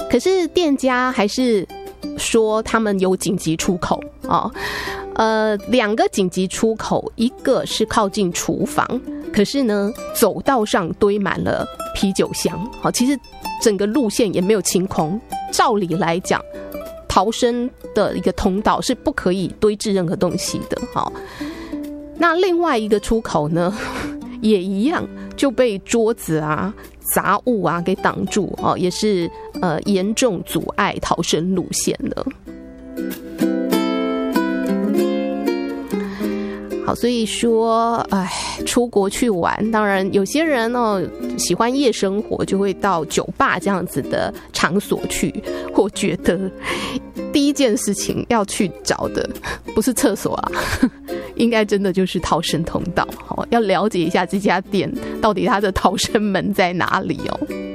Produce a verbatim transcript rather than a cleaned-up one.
可是店家还是说他们有紧急出口哦，呃，两个紧急出口，一个是靠近厨房，可是呢，走道上堆满了啤酒箱。好，其实整个路线也没有清空。照理来讲，逃生的一个通道是不可以堆置任何东西的。好，那另外一个出口呢，也一样就被桌子啊、杂物啊给挡住，哦，也是呃严重阻碍逃生路线的。好，所以说，哎，出国去玩，当然有些人哦喜欢夜生活，就会到酒吧这样子的场所去。我觉得第一件事情要去找的不是厕所啊，应该真的就是逃生通道。好，要了解一下这家店到底它的逃生门在哪里哦。